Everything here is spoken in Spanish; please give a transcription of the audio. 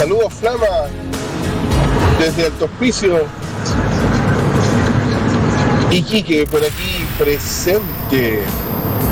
Saludos, Flama, desde Alto Hospicio. Iquique, por aquí presente.